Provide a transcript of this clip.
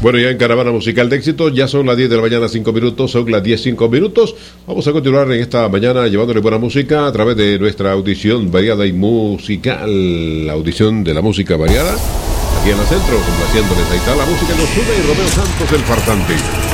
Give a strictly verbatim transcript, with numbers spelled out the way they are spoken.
Bueno, ya en Caravana Musical de Éxito, ya son las diez de la mañana, cinco minutos, son las diez, cinco minutos. Vamos a continuar en esta mañana llevándole buena música a través de nuestra audición variada y musical, la audición de la música variada, aquí en la Centro, complaciéndoles. Ahí está la música de Ozuna y Romeo Santos, el farsante.